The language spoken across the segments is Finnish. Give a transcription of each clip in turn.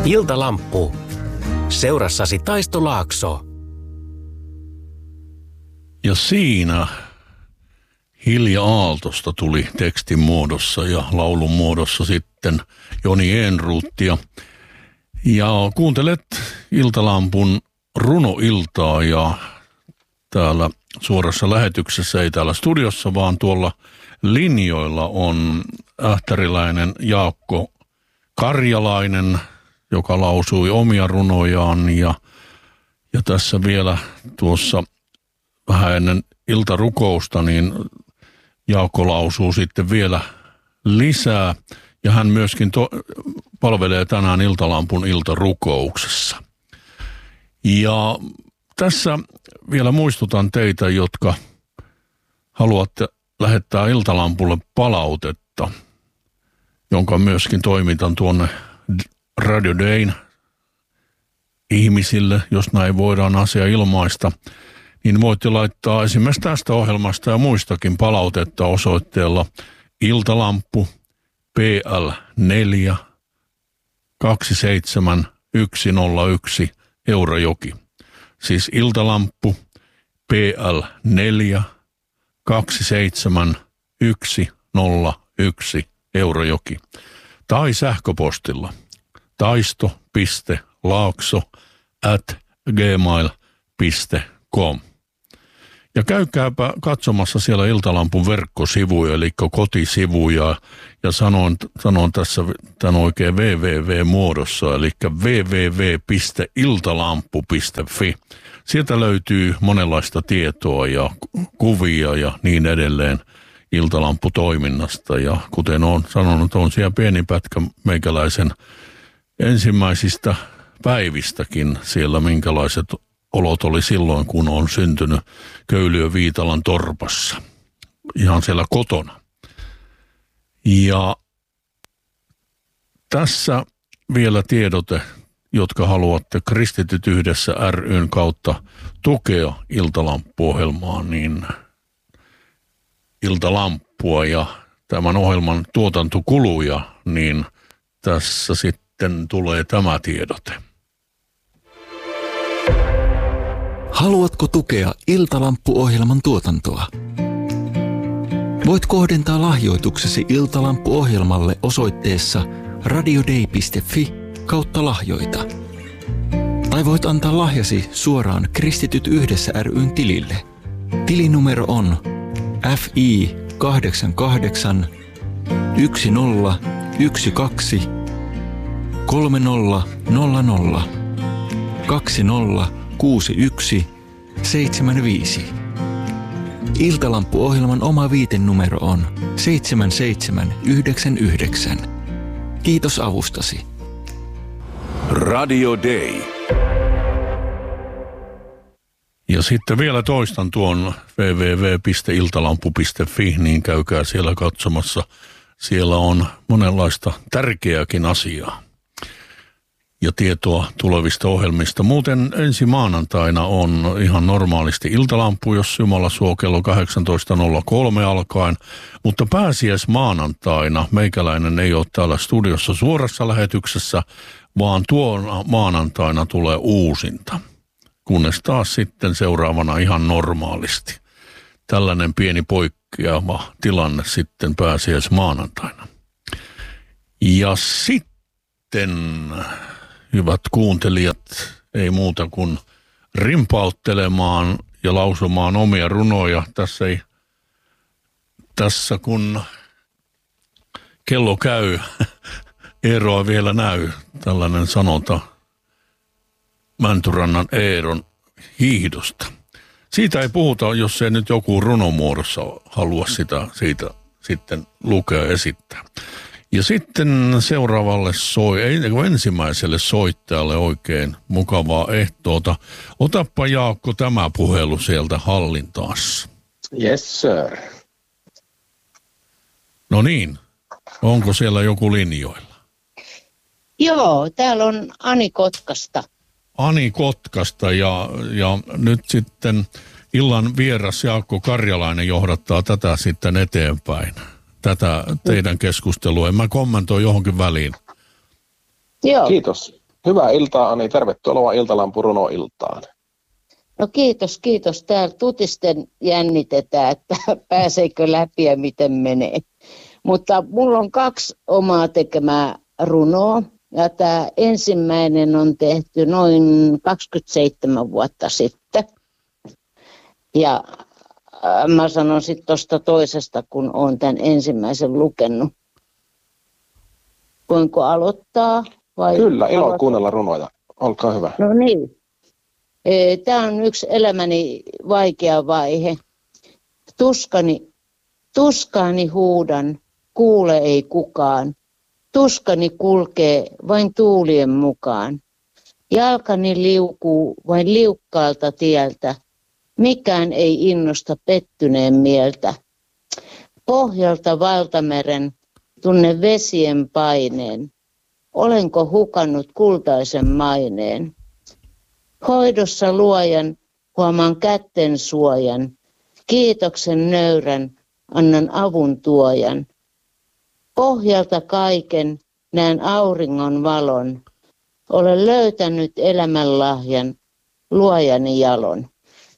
Iltalamppu. Seurassasi Taisto Laakso. Ja siinä Hilja Aaltosta tuli tekstin muodossa ja laulun muodossa sitten Joni Ehnroothia. Ja kuuntelet Iltalampun runoiltaa ja täällä suorassa lähetyksessä, ei täällä studiossa, vaan tuolla linjoilla on ähtäriläinen Jaakko Karjalainen, joka lausui omia runojaan ja tässä vielä tuossa vähän ennen iltarukousta, niin Jaakko lausuu sitten vielä lisää ja hän myöskin palvelee tänään Iltalampun iltarukouksessa. Ja tässä vielä muistutan teitä, jotka haluatte lähettää Iltalampulle palautetta, jonka myöskin toimitan tuonne Radio Dayn ihmisille, jos näin voidaan asia ilmaista, niin voitte laittaa esimerkiksi tästä ohjelmasta ja muistakin palautetta osoitteella Iltalamppu PL 4 27101 Eurajoki. Siis Iltalamppu PL 4 27101 Eurajoki. Tai sähköpostilla taisto.laakso@gmail.com. Ja käykääpä katsomassa siellä Iltalampun verkkosivuja, eli kotisivuja, ja sanon tässä tämän oikein www-muodossa, eli www.iltalampu.fi. Sieltä löytyy monenlaista tietoa ja kuvia ja niin edelleen Iltalampu-toiminnasta. Ja kuten olen sanonut, on siellä pieni pätkä meikäläisen ensimmäisistä päivistäkin siellä, minkälaiset olot oli silloin, kun on syntynyt Köyliön Viitalan torpassa, ihan siellä kotona. Ja tässä vielä tiedote, jotka haluatte Kristityt yhdessä ry:n kautta tukea Iltalampu-ohjelmaa, niin Iltalampua ja tämän ohjelman tuotantokuluja, niin tässä sitten tulee tämä tiedote. Haluatko tukea Iltalampu-ohjelman tuotantoa? Voit kohdentaa lahjoituksesi Iltalampu-ohjelmalle osoitteessa radiodei.fi/lahjoita. Tai voit antaa lahjasi suoraan Kristityt yhdessä ry:n tilille. Tilinumero on FI 88 1012 3000 2061 75. Iltalampu-ohjelman oma viitenumero on 7799. Kiitos avustasi. Radio Day. Ja sitten vielä toistan tuon www.iltalampu.fi, niin käykää siellä katsomassa. Siellä on monenlaista tärkeääkin asiaa ja tietoa tulevista ohjelmista. Muuten ensi maanantaina on ihan normaalisti Iltalampu, jos Jumala suo, kello 18.03 alkaen. Mutta pääsiäismaanantaina meikäläinen ei ole täällä studiossa suorassa lähetyksessä, vaan tuona maanantaina tulee uusinta. Kunnes taas sitten seuraavana ihan normaalisti. Tällainen pieni poikkeava tilanne sitten pääsiäismaanantaina. Ja sitten, hyvät kuuntelijat, ei muuta kuin rimpauttelemaan ja lausumaan omia runoja. Tässä kun kello käy, Eeroa vielä näy, tällainen sanonta Mäntyrannan Eeron hiihdosta. Siitä ei puhuta, jos ei nyt joku runomuodossa halua siitä sitten lukea ja esittää. Ja sitten seuraavalle ensimmäiselle soittajalle oikein mukavaa ehtoota. Otappa Jaakko tämä puhelu sieltä hallintaassa. Yes sir. No niin, onko siellä joku linjoilla? Joo, täällä on Ani Kotkasta. Ani Kotkasta ja nyt sitten illan vieras Jaakko Karjalainen johdattaa tätä sitten eteenpäin. Tätä teidän keskustelua. En mä kommentoi johonkin väliin. Joo. Kiitos. Hyvää iltaa, Ani. Tervetuloa Iltalampu runoiltaan. No kiitos, kiitos. Täällä tutisten jännitetään, että pääseekö läpi ja miten menee. Mutta mulla on 2 omaa tekemää runoa. Ja tämä ensimmäinen on tehty noin 27 vuotta sitten. Ja mä sanon sitten tuosta toisesta, kun olen tämän ensimmäisen lukenut. Voinko aloittaa? Vai Kyllä, ilo kuunnella runoja. Olkaa hyvä. No niin. Tämä on yksi elämäni vaikea vaihe. Tuskaani huudan, kuule ei kukaan. Tuskani kulkee vain tuulien mukaan. Jalkani liukuu vain liukkaalta tieltä. Mikään ei innosta pettyneen mieltä. Pohjalta valtameren tunne vesien paineen. Olenko hukannut kultaisen maineen? Hoidossa luojan huomaan kätten suojan. Kiitoksen nöyrän annan avun tuojan. Pohjalta kaiken näen auringon valon. Olen löytänyt elämänlahjan luojani jalon.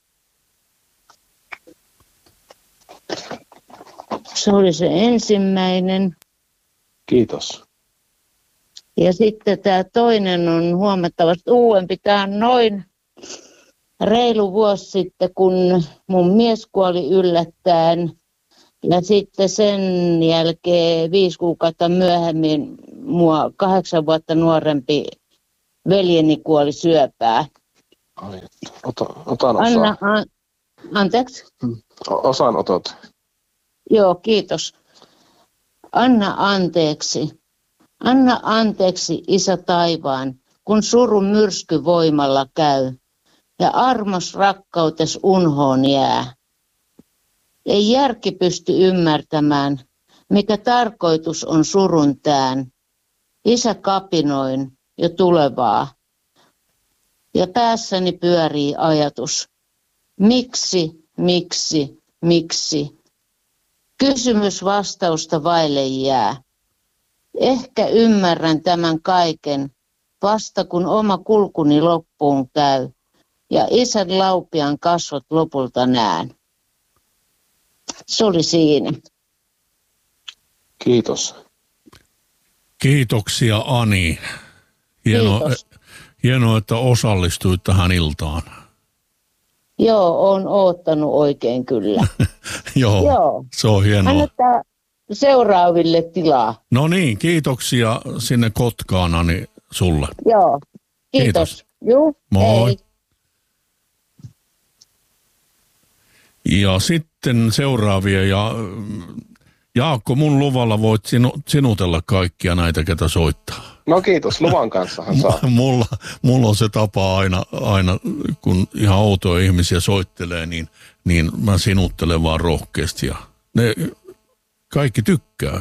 Se oli se ensimmäinen. Kiitos. Ja sitten tämä toinen on huomattavasti uudempi. Tämä on noin reilu vuosi sitten, kun mun mies kuoli yllättäen. Ja sitten sen jälkeen 5 kuukautta myöhemmin mua 8 vuotta nuorempi veljeni kuoli syöpää. Ai, otan osaa. Anteeksi? Osanotot. Joo, kiitos. Anna anteeksi. Anna anteeksi, Isä taivaan, kun surun myrsky voimalla käy, ja armos rakkautes unhoon jää. Ei järki pysty ymmärtämään, mikä tarkoitus on surun tään. Isä kapinoin jo tulevaa, ja päässäni pyörii ajatus. Miksi? Kysymys vastausta vaille jää. Ehkä ymmärrän tämän kaiken, vasta kun oma kulkuni loppuun käy, ja Isän laupian kasvot lopulta näen. Se oli siinä. Kiitos. Kiitoksia, Ani. Hienoa, että osallistuit tähän iltaan. Joo, olen oottanut oikein kyllä. Joo, se on hienoa. Annetaan seuraaville tilaa. No niin, kiitoksia sinne Kotkaan, Ani, sulle. Joo, kiitos. Juu, moi. hei. Ja sitten seuraavia, ja Jaakko, mun luvalla voit sinutella kaikkia näitä, ketä soittaa. No kiitos, luvan kanssahan saa. Mulla on se tapa aina, kun ihan outoja ihmisiä soittelee, niin mä sinuttelen vaan rohkeasti, ja ne kaikki tykkää.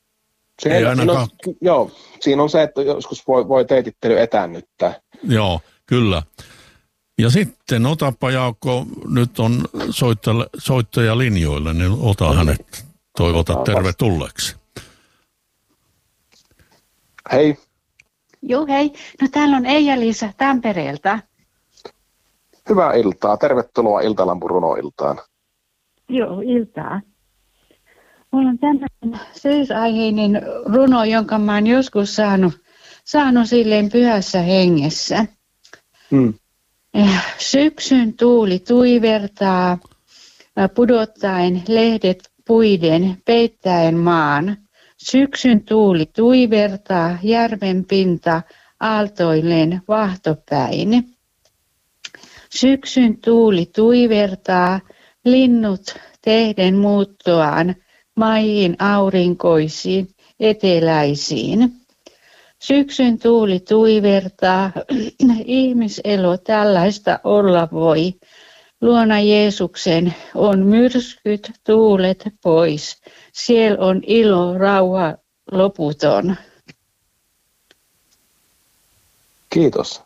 Joo, siinä on se, että joskus voi teetittely etäännyttää. Joo, kyllä. Ja sitten otapa, Jaakko, nyt on soittaja linjoilla, niin ota hänet. Toivota tervetulleeksi. Hei. Joo, hei. No täällä on Eija-Liisa Tampereelta. Hyvää iltaa. Tervetuloa Iltalampu runoiltaan. Joo, iltaa. Mulla on tämmöinen syysaiheinen runo, jonka mä oon joskus saanut silleen pyhässä hengessä. Syksyn tuuli tuivertaa, pudottaen lehdet puiden, peittäen maan. Syksyn tuuli tuivertaa, järven pinta aaltoilleen vahtopäin. Syksyn tuuli tuivertaa, linnut tehden muuttoaan maihin aurinkoisiin eteläisiin. Syksyn tuuli tuivertaa, ihmiselo tällaista olla voi. Luona Jeesuksen on myrskyt, tuulet pois. Siellä on ilo, rauha loputon. Kiitos.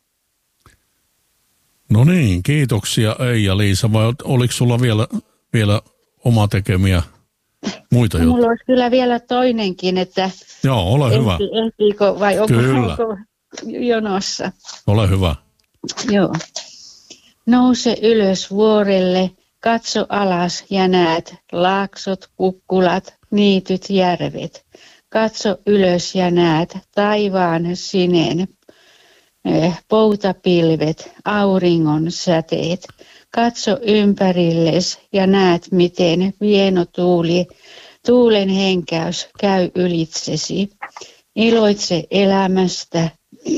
No niin, kiitoksia Eija-Liisa. Vai oliko sulla vielä oma tekemiä muita juttuja? Mulla olisi kyllä vielä toinenkin, että joo, ole hyvä. ehtiikö vai onko? Kyllä. jonossa. Ole hyvä. Joo. Nouse ylös vuorelle, katso alas ja näet laaksot, kukkulat, niityt, järvet. Katso ylös ja näet taivaan sineen, poutapilvet, auringon säteet. Katso ympärilles ja näet, miten vieno tuulen henkäys käy ylitsesi. Iloitse elämästä.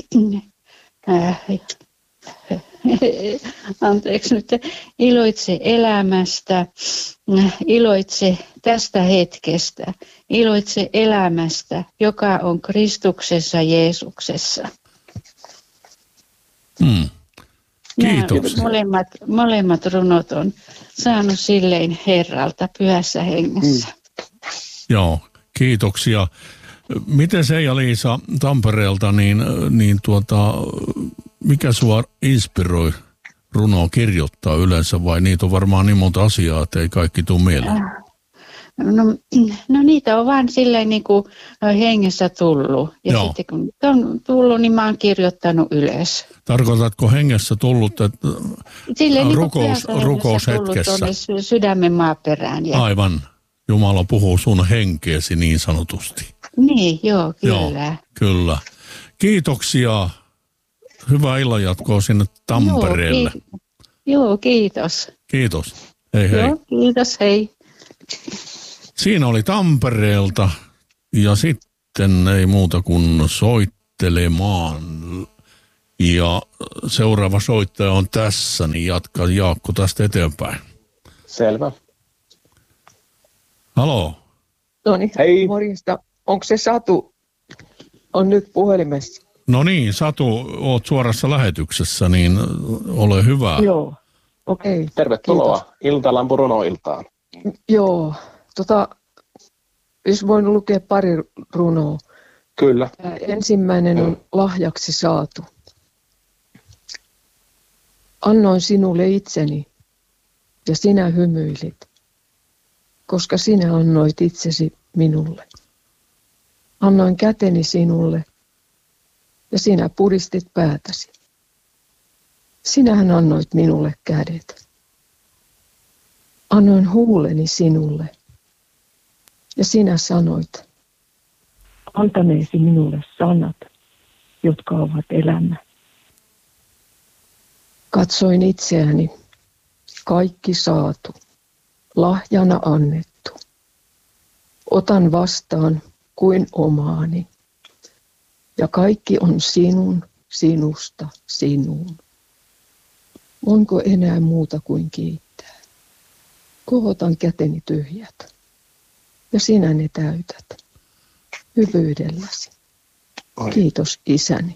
Anteeksi nyt. Iloitse elämästä. Iloitse tästä hetkestä. Iloitse elämästä, joka on Kristuksessa Jeesuksessa. Kiitoksia. Molemmat runot on saanut silleen Herralta pyhässä hengessä. Joo, kiitoksia. Miten Eija-Liisa Tampereelta, mikä sua inspiroi runoa kirjoittaa yleensä, vai niitä on varmaan niin monta asiaa, että ei kaikki tule mieleen? No niitä on vaan silleen niin kuin hengessä tullut. Ja Joo. sitten kun on tullut, niin mä oon kirjoittanut ylös. Tarkoitatko hengessä tullut, että Silleen niin kuin pyhässä hengessä rukoushetkessä? tullut tuonne sydämen maaperään. Ja... Aivan. Jumala puhuu sun henkeesi niin sanotusti. Niin, joo, kyllä. Joo, kyllä. Kiitoksia. Hyvää illanjatkoa sinne Tampereelle. Joo, kiitos. Kiitos. Hei hei. Joo, kiitos, hei. Siinä oli Tampereelta ja sitten ei muuta kuin soittelemaan. Ja seuraava soittaja on tässä, niin jatka Jaakko tästä eteenpäin. Selvä. Haloo. Noniin, Hei. morjesta. Onko se Satu? On nyt puhelimessa. No niin, Satu, oot suorassa lähetyksessä, niin ole hyvä. Joo, okei. Tervetuloa Iltalampu runoiltaan. Joo, jos voin lukea pari runoa. Kyllä. Ensimmäinen on lahjaksi saatu. Annoin sinulle itseni ja sinä hymyilit, koska sinä annoit itsesi minulle. Annoin käteni sinulle ja sinä puristit päätäsi. Sinähän annoit minulle kädet. Annoin huuleni sinulle ja sinä sanoit, antaneesi minulle sanat, jotka ovat elämä. Katsoin itseäni, kaikki saatu, lahjana annettu. Otan vastaan kuin omaani. Ja kaikki on sinun, sinusta, sinuun. Onko enää muuta kuin kiittää? Kohotan käteni tyhjät. Ja sinä ne täytät. Hyvyydelläsi. Kiitos isäni.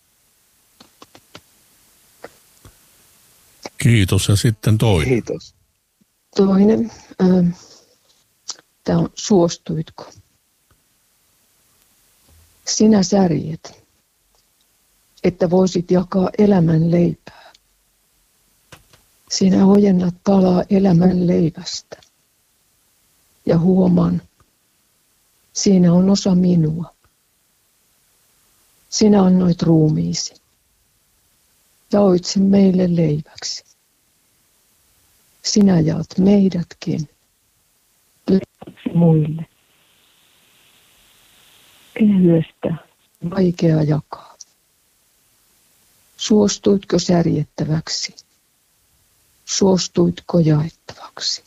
Kiitos ja sitten toinen. Kiitos. Toinen, tämä on suostuitko? Sinä särjet, että voisit jakaa elämän leipää. Sinä ojennat palaa elämän leivästä. Ja huomaan, siinä on osa minua. Sinä annoit ruumiisi. Jaoit sen meille leiväksi. Sinä jaat meidätkin leiväksi muille. Kehystä vaikea jakaa. Suostuitko särjettäväksi? Suostuitko jaettavaksi?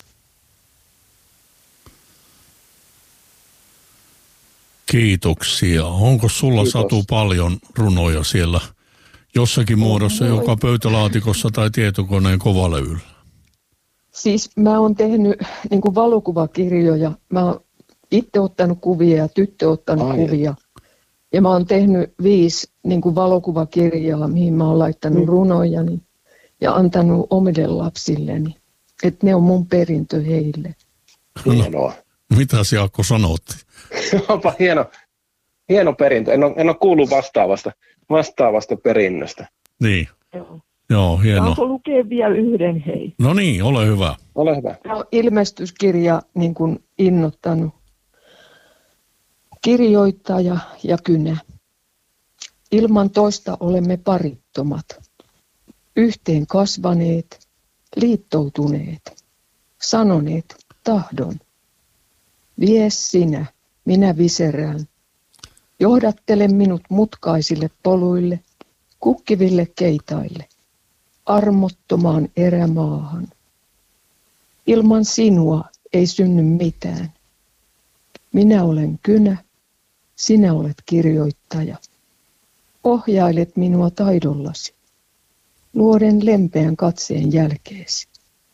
Kiitoksia. Onko sulla Kiitos. Satu paljon runoja siellä jossakin muodossa, joka pöytälaatikossa tai tietokoneen kovalevyllä? Siis mä oon tehnyt niin kuin valokuvakirjoja. Mä oon itse ottanut kuvia ja tyttö ottanut kuvia. Ja mä oon tehnyt 5 niin kuin valokuvakirjaa, mihin mä oon laittanut runojani ja antanut omille lapsilleni. Että ne on mun perintö heille. Hienoa. Mitäs Jaakko sanot? Onpa hieno perintö. En ole kuullut vastaavasta perinnöstä. Niin. Joo, hieno. Saanko lukea vielä yhden hei? No niin, ole hyvä. Ole hyvä. Tämä on ilmestyskirja niin kuin innottanut. Kirjoittaja ja kynä. Ilman toista olemme parittomat. Yhteen kasvaneet, liittoutuneet, sanoneet tahdon. Vie sinä, minä viserään. Johdattele minut mutkaisille poluille, kukkiville keitaille, armottomaan erämaahan. Ilman sinua ei synny mitään. Minä olen kynä, sinä olet kirjoittaja. Ohjailet minua taidollasi, luoden lempeän katseen jälkeesi.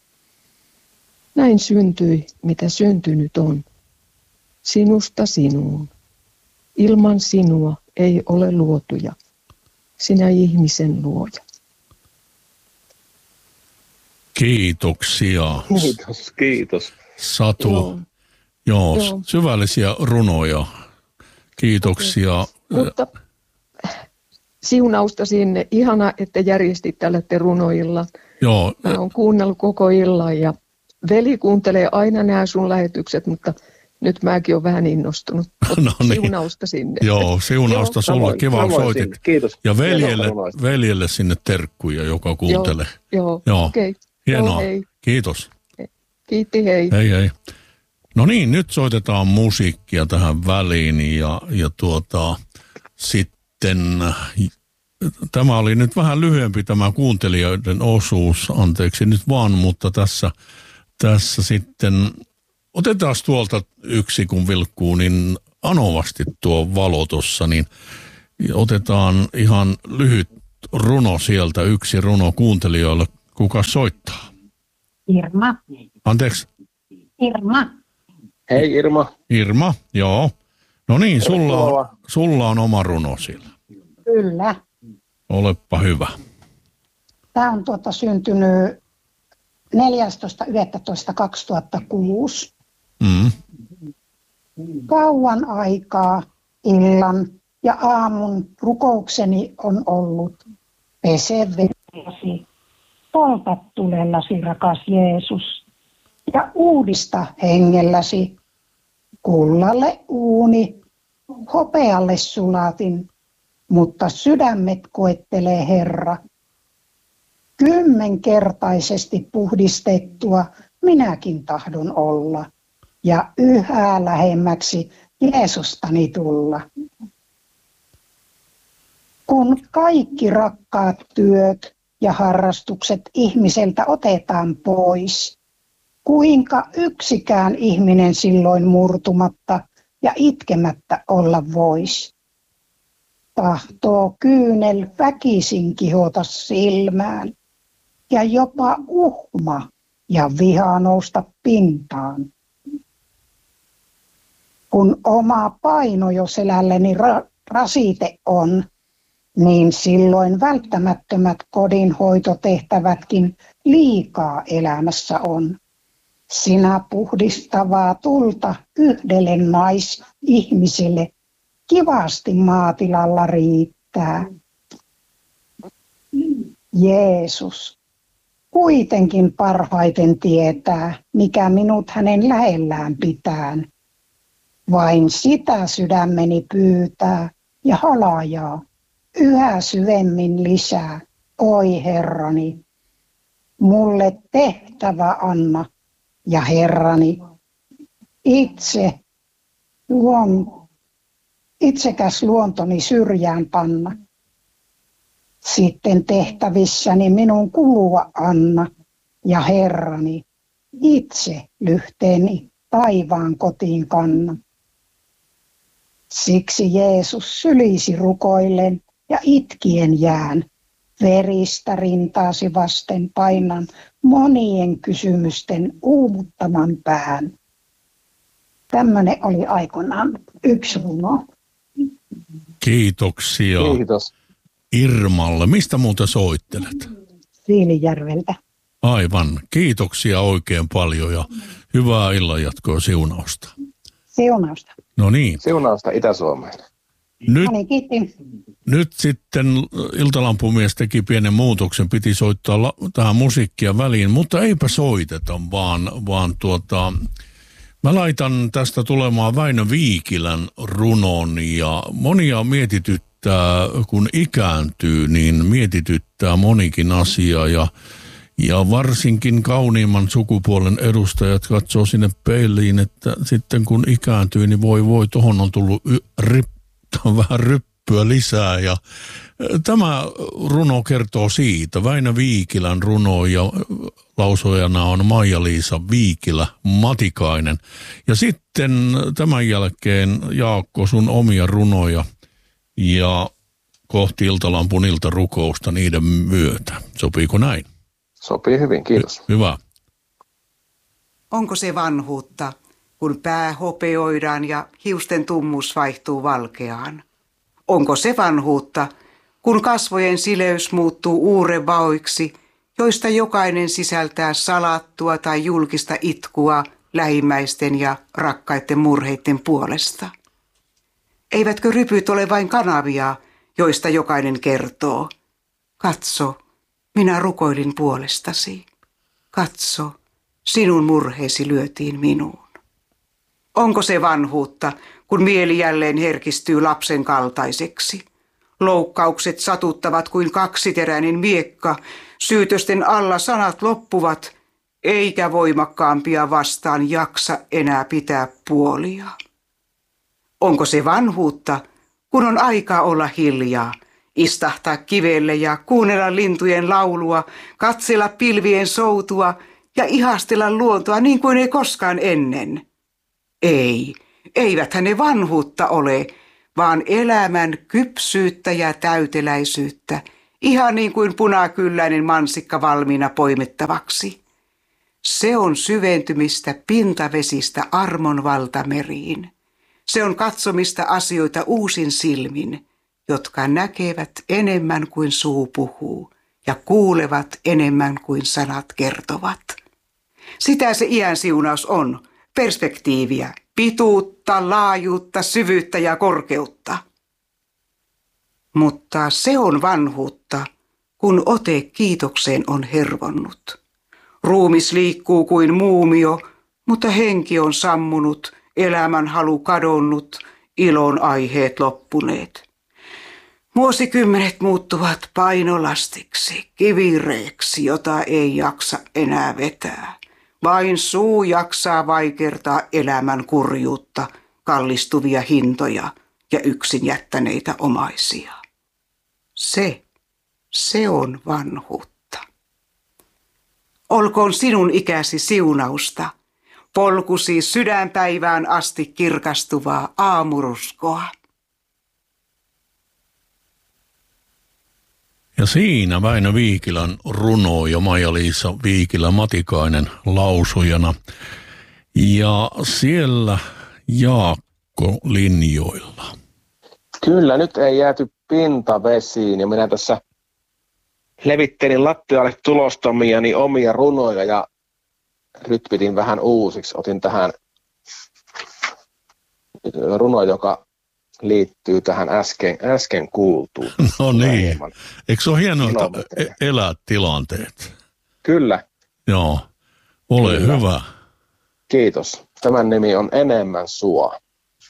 Näin syntyi, mitä syntynyt on, sinusta sinuun. Ilman sinua ei ole luotuja, sinä ihmisen luoja. Kiitoksia. Kiitos. Satu. Joo. Syvällisiä runoja. Kiitoksia. Mutta siunausta sinne. Ihana, että järjestit tälle runoilla. Joo. Mä oon kuunnellut koko illan ja veli kuuntelee aina nämä sun lähetykset, mutta nyt mäkin olen vähän innostunut. No niin. Siunausta sinne. Joo, siunausta sulle. Kiva soitit. Kiitos. Ja veljelle sinne terkkuja, joka kuuntelee. Joo. Okei. Hienoa. Hei. Kiitos. Kiitti, hei. Hei. No niin, nyt soitetaan musiikkia tähän väliin ja sitten tämä oli nyt vähän lyhyempi tämä kuuntelijoiden osuus, anteeksi nyt vaan, mutta tässä sitten otetaan tuolta yksi, kun vilkkuu niin anovasti tuo valo tuossa, niin otetaan ihan lyhyt runo sieltä, yksi runo kuuntelijoille. Kuka soittaa? Irma. Anteeksi? Irma. Hei Irma. Irma, joo. No niin, sulla on oma runo siellä. Kyllä. Olepa hyvä. Tämä on syntynyt 14.11.2006. Kauan aikaa illan ja aamun rukoukseni on ollut pese veresi, polta tulellasi rakas Jeesus ja uudista hengelläsi. Kullalle uuni, hopealle sulatin, mutta sydämet koettelee Herra. 10-kertaisesti puhdistettua minäkin tahdon olla ja yhä lähemmäksi Jeesustani tulla. Kun kaikki rakkaat työt ja harrastukset ihmiseltä otetaan pois, kuinka yksikään ihminen silloin murtumatta ja itkemättä olla vois? Tahtoo kyynel väkisin kihota silmään ja jopa uhma ja viha nousta pintaan. Kun oma paino jo selälleni rasite on, niin silloin välttämättömät kodinhoitotehtävätkin liikaa elämässä on. Sinä puhdistavaa tulta yhdelle naisihmiselle kivasti maatilalla riittää. Jeesus kuitenkin parhaiten tietää, mikä minut hänen lähellään pitää. Vain sitä sydämeni pyytää ja halajaa yhä syvemmin lisää. Oi Herrani, mulle tehtävä anna ja Herrani, itsekäs luontoni syrjään panna. Sitten tehtävissäni minun kulua anna ja Herrani, itse lyhteeni taivaan kotiin kanna. Siksi Jeesus sylisi rukoillen ja itkien jään. Veristä rintaasi vasten painan monien kysymysten uuvuttaman pään. Tämmöinen oli aikoinaan yksi runo. Kiitoksia. Kiitos. Irmalle. Mistä muuta soittelet? Siilijärveltä. Aivan. Kiitoksia oikein paljon ja hyvää illanjatkoa, siunausta. Siunausta. No niin. Siunausta Itä-Suomeen. Nyt sitten Iltalampumies teki pienen muutoksen, piti soittaa tähän musiikkia väliin, mutta eipä soiteta, vaan mä laitan tästä tulemaan Väinö Viikilän runon ja monia mietityttää että kun ikääntyy, niin mietityttää monikin asia ja varsinkin kauniimman sukupuolen edustajat katsoo sinne peiliin, että sitten kun ikääntyy, niin voi, tuohon on tullut vähän ryppyä lisää. Ja tämä runo kertoo siitä. Väinö Viikilän runo ja lausujana on Maija-Liisa Viikilä Matikainen. Ja sitten tämän jälkeen Jaakko sun omia runoja ja kohti Iltalampun iltarukousta niiden myötä. Sopiiko näin? Sopii hyvin, kiitos. Hyvä. Onko se vanhuutta, kun pää hopeoidaan ja hiusten tummus vaihtuu valkeaan? Onko se vanhuutta, kun kasvojen sileys muuttuu uurevaoiksi, joista jokainen sisältää salattua tai julkista itkua lähimmäisten ja rakkaiden murheiden puolesta? Eivätkö rypyt ole vain kanavia, joista jokainen kertoo? Katso, minä rukoilin puolestasi. Katso, sinun murheesi lyötiin minuun. Onko se vanhuutta, kun mieli jälleen herkistyy lapsen kaltaiseksi? Loukkaukset satuttavat kuin kaksiteräinen miekka, syytösten alla sanat loppuvat, eikä voimakkaampia vastaan jaksa enää pitää puolia. Onko se vanhuutta, kun on aikaa olla hiljaa, istahtaa kivelle ja kuunnella lintujen laulua, katsella pilvien soutua ja ihastella luontoa niin kuin ei koskaan ennen? Eiväthän ne vanhuutta ole, vaan elämän kypsyyttä ja täyteläisyyttä, ihan niin kuin punakylläinen mansikka valmiina poimittavaksi. Se on syventymistä pintavesistä armon valtameriin. Se on katsomista asioita uusin silmin, jotka näkevät enemmän kuin suu puhuu ja kuulevat enemmän kuin sanat kertovat. Sitä se iän siunaus on, perspektiiviä, pituutta, laajuutta, syvyyttä ja korkeutta. Mutta se on vanhuutta, kun ote kiitokseen on hervonnut. Ruumis liikkuu kuin muumio, mutta henki on sammunut, elämän halu kadonnut, ilon aiheet loppuneet. Vuosikymmenet muuttuvat painolastiksi, kivireeksi, jota ei jaksa enää vetää. Vain suu jaksaa vaikertaa elämän kurjuutta, kallistuvia hintoja ja yksin jättäneitä omaisia. Se on vanhuutta. Olkoon sinun ikäsi siunausta, polkusi sydänpäivään asti kirkastuvaa aamuruskoa. Ja siinä Väinö Viikilän runo ja Maija-Liisa Viikilä Matikainen lausujana. Ja siellä Jaakko linjoilla. Kyllä, nyt ei jääty pintavesiin ja minä tässä levittelin lattialle tulostamiani omia runoja ja rytpitin vähän uusiksi. Otin tähän runo, joka liittyy tähän äsken kuultuun. No niin. Eikö se ole hienoa, että elät tilanteet? Kyllä. Joo. Ole Kyllä. Hyvä. Kiitos. Tämän nimi on Enemmän sua.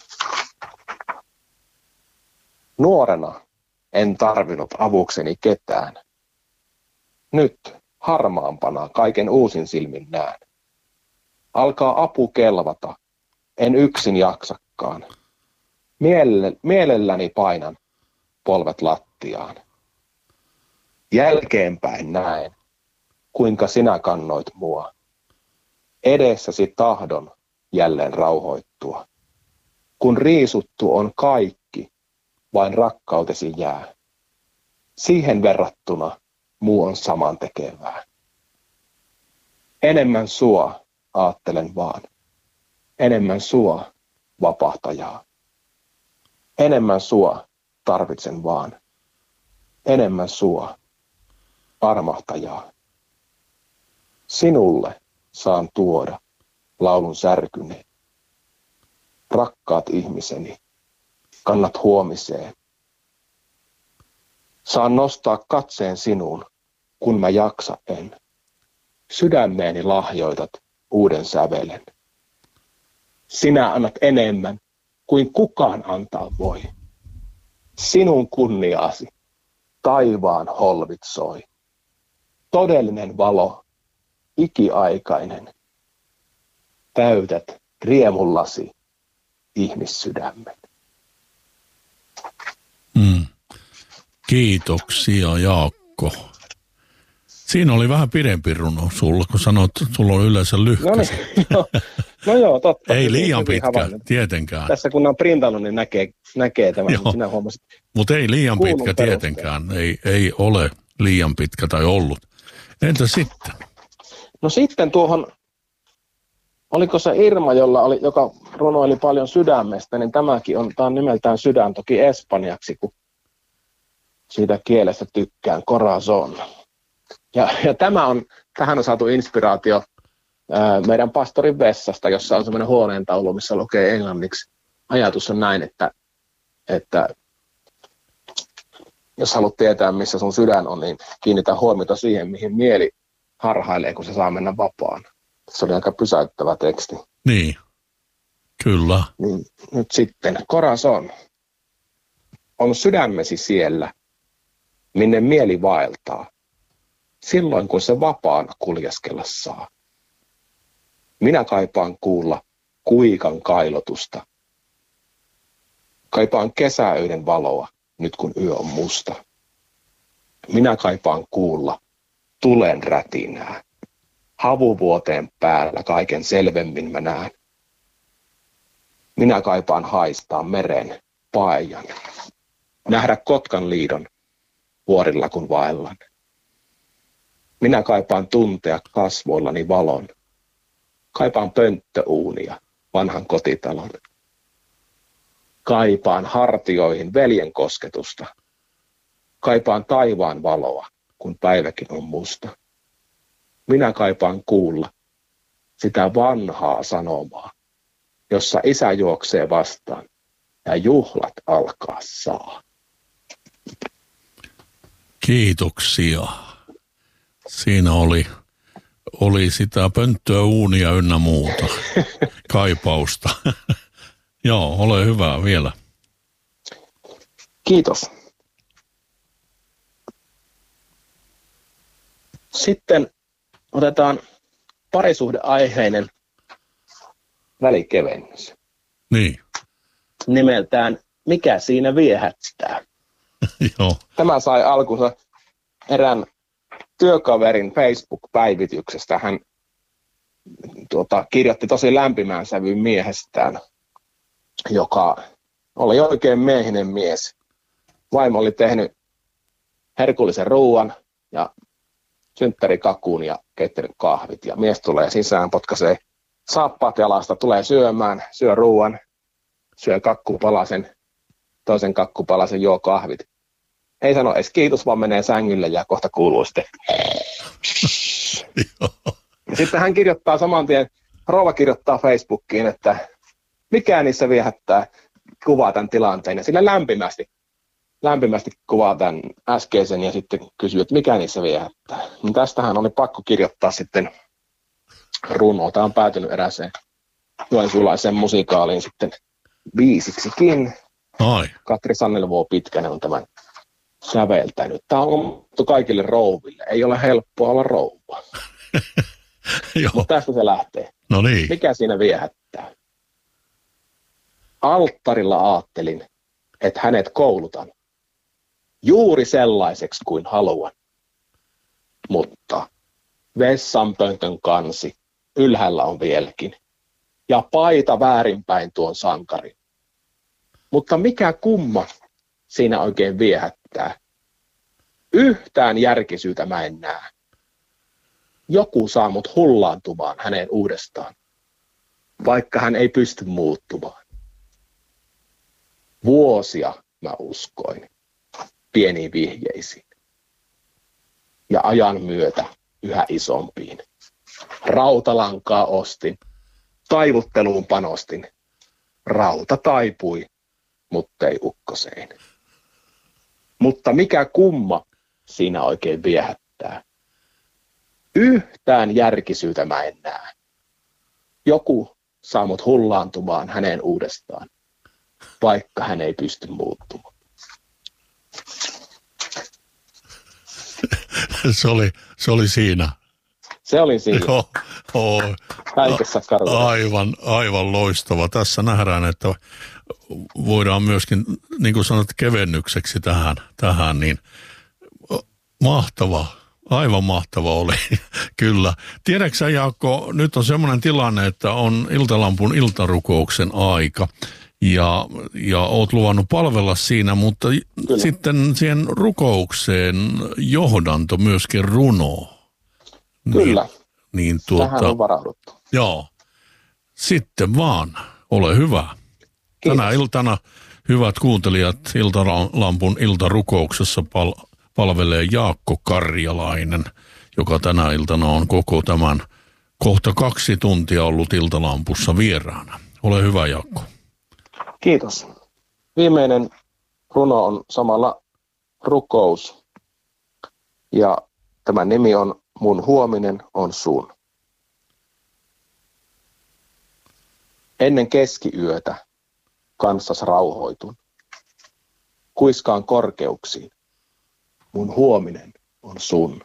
Nuorena en tarvinnut avukseni ketään. Nyt harmaampana kaiken uusin silmin näen. Alkaa apu kelvata, en yksin jaksakaan. Mielelläni painan polvet lattiaan. Jälkeenpäin näen, kuinka sinä kannoit mua. Edessäsi tahdon jälleen rauhoittua. Kun riisuttu on kaikki, vain rakkautesi jää. Siihen verrattuna muu on samantekevää. Enemmän sua aattelen vaan. Enemmän sua vapahtajaa. Enemmän sua tarvitsen vaan. Enemmän sua armahtajaa. Sinulle saan tuoda laulun särkyni. Rakkaat ihmiseni, kannat huomiseen. Saan nostaa katseen sinuun, kun mä jaksa en. Sydämeeni lahjoitat uuden sävelen. Sinä annat enemmän kuin kukaan antaa voi. Sinun kunniaasi taivaan holvit soi. Todellinen valo, ikiaikainen. Täytät riemullasi ihmissydämen. Kiitoksia, Jaakko. Siinä oli vähän pidempi runo sulla, kun sanoit, että sulla on yleensä lyhkäsi. No joo, totta. Ei liian pitkä, tietenkään. Tässä kun on printannut, niin näkee tämän, Joo. sinä huomasit. Mutta ei liian Kuulun pitkä tietenkään. Ei ole liian pitkä tai ollut. Entä sitten? No sitten tuohon, oliko se Irma, joka runoili paljon sydämestä, niin tämä on nimeltään Sydän, toki espanjaksi, kun siitä kielestä tykkään, corazon. Ja tähän on saatu inspiraatio meidän pastorin vessasta, jossa on semmoinen huoneentaulu, missä lukee englanniksi. Ajatus on näin, että jos haluat tietää, missä sun sydän on, niin kiinnitä huomiota siihen, mihin mieli harhailee, kun se saa mennä vapaan. Se oli aika pysäyttävä teksti. Niin, kyllä. Niin, nyt sitten, corazon on sydämesi siellä, minne mieli vaeltaa, silloin kun se vapaana kuljeskella saa. Minä kaipaan kuulla kuikan kailotusta. Kaipaan kesäöiden valoa, nyt kun yö on musta. Minä kaipaan kuulla tulen rätinää. Havuvuoteen päällä kaiken selvemmin mä näen. Minä kaipaan haistaa meren paajan. Nähdä Kotkan liidon vuorilla kun vaellan. Minä kaipaan tuntea kasvoillani valon. Kaipaan pönttöuunia, vanhan kotitalon. Kaipaan hartioihin veljen kosketusta. Kaipaan taivaan valoa, kun päiväkin on musta. Minä kaipaan kuulla sitä vanhaa sanomaa, jossa isä juoksee vastaan ja juhlat alkaa saa. Kiitoksia. Siinä oli sitä pönttöä, uunia ynnä muuta kaipausta. Joo, ole hyvä vielä. Kiitos. Sitten otetaan parisuhdeaiheinen välikevennys. Niin. Nimeltään Mikä siinä viehättää? Joo. Tämä sai alkunsa erään työkaverin Facebook-päivityksestä. Hän kirjoitti tosi lämpimään sävyyn miehestään, joka oli oikein miehinen mies. Vaimo oli tehnyt herkullisen ruuan ja synttärikakun ja keittänyt kahvit. Ja mies tulee sisään, potkaisee saappaat jalasta, tulee syömään, syö ruuan, syö kakkupalasen, toisen kakkupalasen, juo kahvit. Ei sano edes kiitos, vaan menee sängylle ja kohta kuuluu sitten. Sitten hän kirjoittaa saman tien, rouva kirjoittaa Facebookiin, että mikä niissä viehättää, kuvaa tämän tilanteen. Ja sillä lämpimästi kuvaa tämän äskeisen ja sitten kysyy, että mikä niissä viehättää. Niin tästähän oli pakko kirjoittaa sitten runo. Tämä on päätynyt erääseen joensuulaiseen musikaaliin sitten biisiksikin. Ai. Katri Sannelvuo-Pitkänen on tämän säveltänyt. Tämä on omattu kaikille rouville. Ei ole helppoa olla rouva. Mutta tästä se lähtee. No niin. Mikä siinä viehättää? Alttarilla aattelin, että hänet koulutan. Juuri sellaiseksi kuin haluan. Mutta vessanpöntön kansi ylhäällä on vieläkin. Ja paita väärinpäin tuon sankarin. Mutta mikä kumma siinä oikein viehättää? Yhtään järkisyyttä mä en näe. Joku saa mut hullaantumaan häneen uudestaan, vaikka hän ei pysty muuttumaan. Vuosia mä uskoin pieniin vihjeisiin ja ajan myötä yhä isompiin. Rautalankaa ostin, taivutteluun panostin. Rauta taipui, mutta ei ukkoseen. Mutta mikä kumma siinä oikein viehättää? Yhtään järkisyyttä mä en näe. Joku saa mut hullaantumaan häneen uudestaan, vaikka hän ei pysty muuttumaan. se oli siinä. Se oli siinä. Joo, Kaikessa karuudessa. aivan loistava. Tässä nähdään, että voidaan myöskin, niin kuin sanot, kevennykseksi tähän niin mahtava. Aivan mahtava oli, kyllä. Tiedätkö sä, Jaakko, nyt on semmoinen tilanne, että on Iltalampun iltarukouksen aika ja oot luvannut palvella siinä, mutta kyllä. Sitten siihen rukoukseen johdanto myöskin runo. Kyllä, niin tähän on varauduttu. Joo, sitten vaan, ole hyvä. Kiitos. Tänä iltana, hyvät kuuntelijat, Iltalampun iltarukouksessa palvelee Jaakko Karjalainen, joka tänä iltana on koko tämän kohta 2 tuntia ollut Iltalampussa vieraana. Ole hyvä, Jaakko. Kiitos. Viimeinen runo on samalla rukous. Ja tämän nimi on Mun huominen on sun. Ennen keskiyötä kanssas rauhoitun. Kuiskaan korkeuksiin. Mun huominen on sun.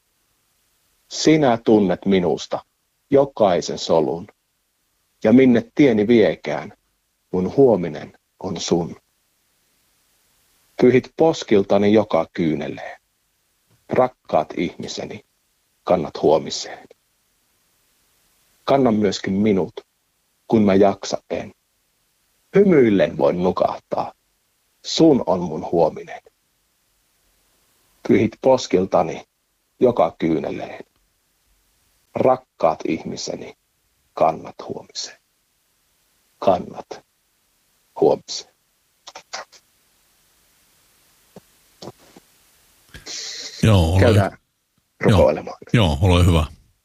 Sinä tunnet minusta jokaisen solun. Ja minne tieni viekään, mun huominen on sun. Pyyhit poskiltani joka kyynelleen. Rakkaat ihmiseni, kannat huomiseen. Kanna myöskin minut, kun mä jaksa en. Hymyillen voin nukahtaa. Sun on mun huominen. Pyyhit poskiltani joka kyynelleen. Rakkaat ihmiseni, kannat huomiseen. Kannat huomiseen. Joo, käydään rukoilemaan. Joo, ole hyvä.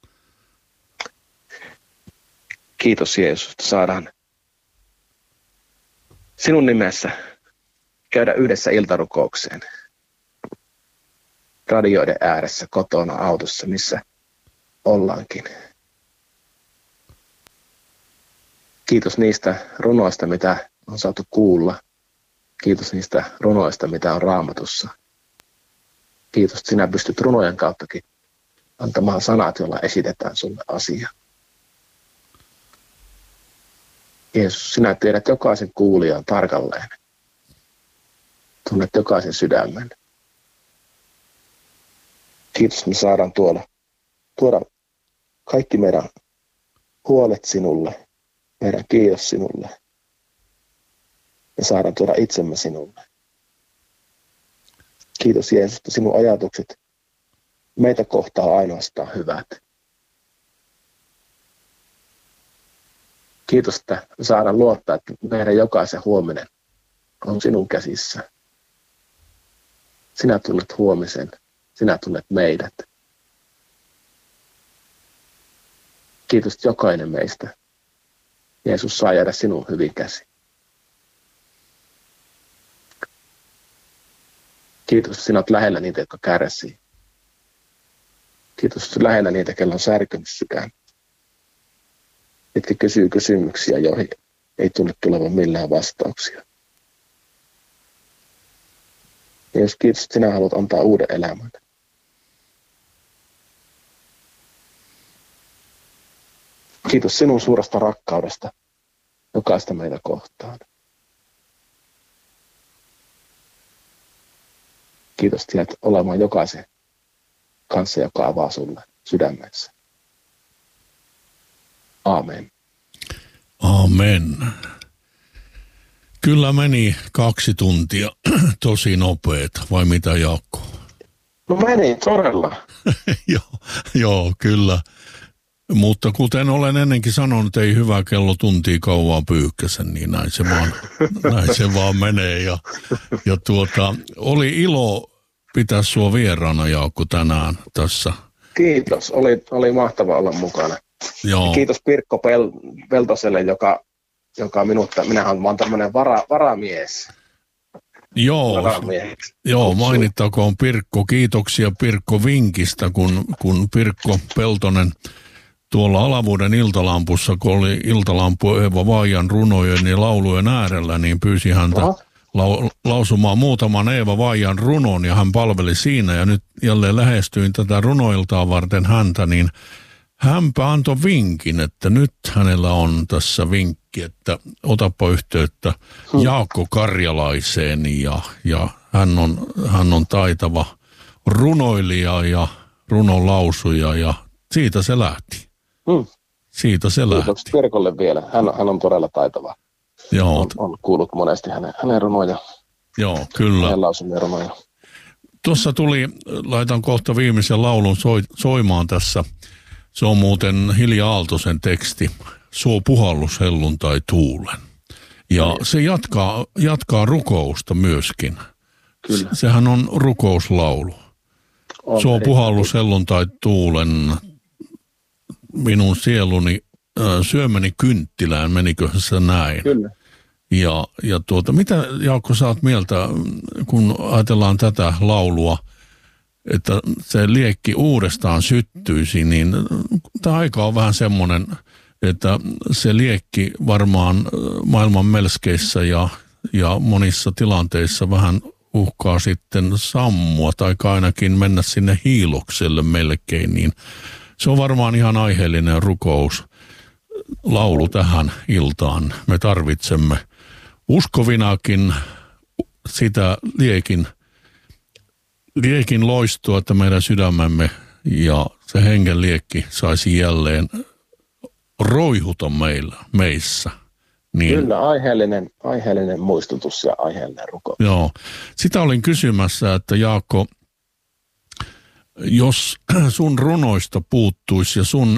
Kiitos Jeesus, että saadaan sinun nimessä käydä yhdessä iltarukoukseen. Radioiden ääressä, kotona, autossa, missä ollaankin. Kiitos niistä runoista, mitä on saatu kuulla. Kiitos niistä runoista, mitä on Raamatussa. Kiitos, että sinä pystyt runojen kauttakin antamaan sanat, joilla esitetään sulle asiaa. Jeesus, sinä tiedät jokaisen kuulijan tarkalleen. Tunnet jokaisen sydämen. Kiitos, että me saadaan tuoda kaikki meidän huolet sinulle, meidän kiitos sinulle. Me saadaan tuoda itsemme sinulle. Kiitos Jeesus, että sinun ajatukset meitä kohtaa ainoastaan hyvät. Kiitos, että me saadaan luottaa, että meidän jokaisen huominen on sinun käsissä. Sinä tunnet huomisen, sinä tunnet meidät. Kiitos, että jokainen meistä, Jeesus, saa jäädä sinun hyvin käsi. Kiitos, että sinä olet lähellä niitä, jotka kärsii. Kiitos, että lähellä niitä, kello on särkynyt sydän. Mitkä kysyy kysymyksiä, joihin ei tunne tulevan millään vastauksia. Jeesus, kiitos, että sinä haluat antaa uuden elämän. Kiitos sinun suuresta rakkaudesta jokaista meitä kohtaan. Kiitos, että jäät olemaan jokaisen kanssa, joka avaa sulle sydämensä. Aamen. Amen. Kyllä meni 2 tuntia, tosi nopeet, vai mitä Jaakko? No meni, todella. Joo, kyllä. Mutta kuten olen ennenkin sanonut, ei hyvä kello tuntia kauan pyyhkäsen, niin näin se vaan menee. Ja oli ilo pitää sua vieraana, Jaakko, tänään tässä. Kiitos, oli mahtava olla mukana. Joo. Kiitos Pirkko Peltoselle, joka minähän olen tämmöinen varamies. Joo, mainittakoon Pirkko. Kiitoksia Pirkko vinkistä, kun Pirkko Peltonen tuolla Alavuuden Iltalampussa, kun oli Iltalampu Eeva Vaajan runojen ja laulujen äärellä, niin pyysi häntä lausumaan muutaman Eeva Vaijan runon ja hän palveli siinä ja nyt jälleen lähestyin tätä runoiltaan varten häntä, niin hänpä antoi vinkin, että nyt hänellä on tässä vinkki, että otapa yhteyttä Jaakko Karjalaiseen ja hän on taitava runoilija ja runonlausuja ja siitä se lähti. Siitä se lähti. Kiitokset Pirkolle vielä. Hän on todella taitava. Joo. On kuullut monesti hänen runoja. Joo, kyllä. Hänen lausumia runoja. Tuossa laitan kohta viimeisen laulun soimaan tässä. Se on muuten Hilja Aaltosen teksti. Suo puhallus helluntai tuulen. Ja se jatkaa rukousta myöskin. Kyllä. Sehän on rukouslaulu. Suo puhallus helluntai tuulen. Minun sieluni syömäni kynttilään, menikö se näin? Kyllä. Ja mitä Jaakko sä oot mieltä, kun ajatellaan tätä laulua, että se liekki uudestaan syttyisi, niin tämä aika on vähän semmoinen, että se liekki varmaan maailman melskeissä ja monissa tilanteissa vähän uhkaa sitten sammua tai ainakin mennä sinne hiilokselle melkein, niin se on varmaan ihan aiheellinen rukouslaulu tähän iltaan. Me tarvitsemme uskovinakin sitä liekin loistoa, että meidän sydämemme ja se hengen liekki saisi jälleen roihuta meissä. Niin, kyllä, aiheellinen muistutus ja aiheellinen rukous. Joo. Sitä olin kysymässä, että Jaakko, jos sun runoista puuttuisi ja sun